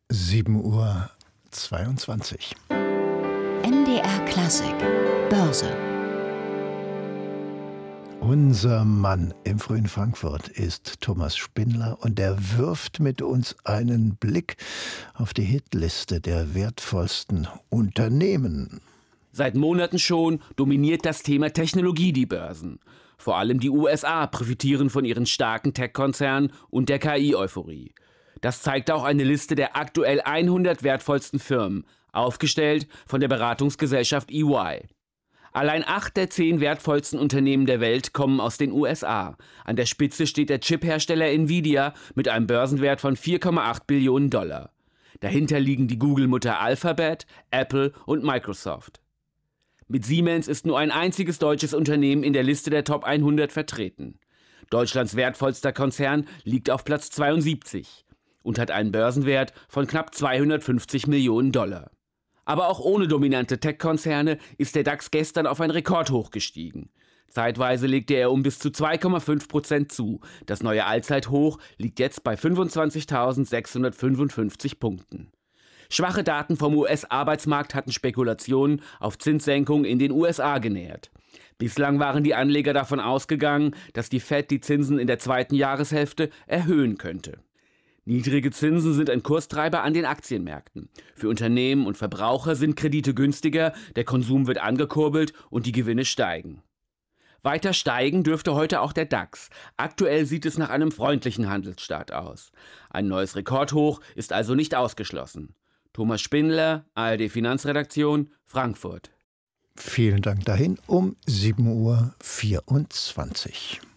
7:22 Uhr. MDR Klassik Börse. Unser Mann im frühen Frankfurt ist Thomas Spindler und er wirft mit uns einen Blick auf die Hitliste der wertvollsten Unternehmen. Seit Monaten schon dominiert das Thema Technologie die Börsen. Vor allem die USA profitieren von ihren starken Tech-Konzernen und der KI-Euphorie. Das zeigt auch eine Liste der aktuell 100 wertvollsten Firmen, aufgestellt von der Beratungsgesellschaft EY. Allein 8 der 10 wertvollsten Unternehmen der Welt kommen aus den USA. An der Spitze steht der Chiphersteller Nvidia mit einem Börsenwert von 4,8 Billionen $. Dahinter liegen die Google-Mutter Alphabet, Apple und Microsoft. Mit Siemens ist nur ein einziges deutsches Unternehmen in der Liste der Top 100 vertreten. Deutschlands wertvollster Konzern liegt auf Platz 72 und hat einen Börsenwert von knapp 250 Millionen $. Aber auch ohne dominante Tech-Konzerne ist der DAX gestern auf ein Rekordhoch gestiegen. Zeitweise legte er um bis zu 2,5% zu. Das neue Allzeithoch liegt jetzt bei 25.655 Punkten. Schwache Daten vom US-Arbeitsmarkt hatten Spekulationen auf Zinssenkungen in den USA genährt. Bislang waren die Anleger davon ausgegangen, dass die Fed die Zinsen in der zweiten Jahreshälfte erhöhen könnte. Niedrige Zinsen sind ein Kurstreiber an den Aktienmärkten. Für Unternehmen und Verbraucher sind Kredite günstiger, der Konsum wird angekurbelt und die Gewinne steigen. Weiter steigen dürfte heute auch der DAX. Aktuell sieht es nach einem freundlichen Handelsstart aus. Ein neues Rekordhoch ist also nicht ausgeschlossen. Thomas Spindler, ARD Finanzredaktion, Frankfurt. Vielen Dank dahin um 7:24 Uhr.